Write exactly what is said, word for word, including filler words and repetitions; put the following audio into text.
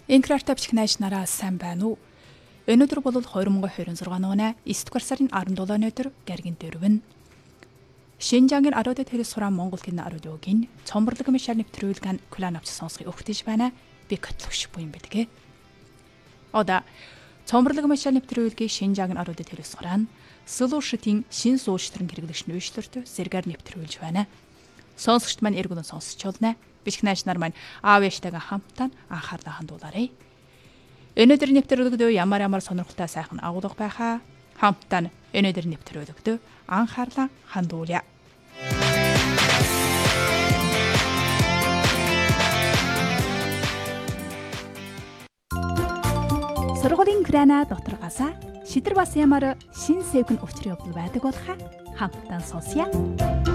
Инкрарта бичихнэж нараа сайн байна уу? Өнөөдөр бол хоёр мың двадцать шесть оны есдүгээр сарын арван долооны өдөр Гаригийн дөрвөн. Шинжангийн аруудад хэрэг суран Монгол хэлний аруудын цомборлог мишаар нэвтрүүлгэн клан авч сонсхийг өгтөж байна. Би котлогш буюу юм бэдгээ. Ода цомборлог мишаар нэвтрүүлгийн Шинжангийн аруудад хэрэг суран Солушитийн шин суурьштрын хэрэглэгч нөөшлөрт зэргээр нэвтрүүлж байна. Сонсогчд маань эргэн сонсч болно. Бичихнэж нар маань аав ээжтэйгээ хамтдаа анхаарлаа хандуулаарай. Өнөөдөр нэвтрүүлэгдөө ямар ямар сонирхолтой сайхан агуулга байхаа хамтдаа өнөөдөр нэвтрүүлэгдөө анхаарлаа хандуулъя. Сургуулийн грана дотроогоосаа шидэр бас ямар шин сэвгэн учрын явдал байдаг болохаа хамтдаа сонсъё.